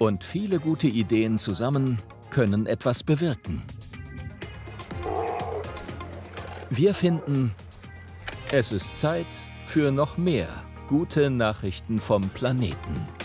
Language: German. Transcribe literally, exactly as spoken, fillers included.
Und viele gute Ideen zusammen können etwas bewirken. Wir finden, es ist Zeit für noch mehr gute Nachrichten vom Planeten.